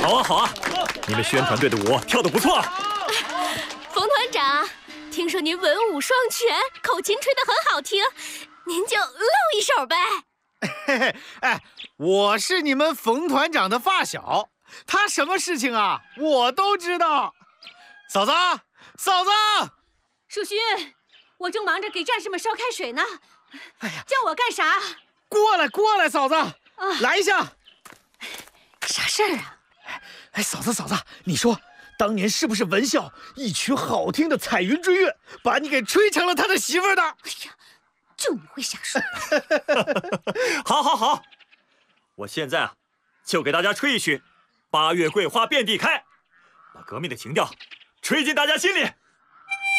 好啊好啊，你们宣传队的舞跳得不错。 冯团长，听说您文武双全，口琴吹得很好听，您就露一手呗。 嘿嘿，哎，我是你们冯团长的发小，他什么事情啊，我都知道。嫂子，嫂子， 树勋，我正忙着给战士们烧开水呢。 哎呀， 叫我干啥？ 过来过来，嫂子，来一下。 啥事儿啊？ 哎，嫂子，你说当年是不是文孝一曲好听的彩云追月，把你给吹成了他的媳妇儿的？ 哎呀，就你会瞎说。 好，我现在啊，就给大家吹一曲《八月桂花遍地开》，把革命的情调吹进大家心里。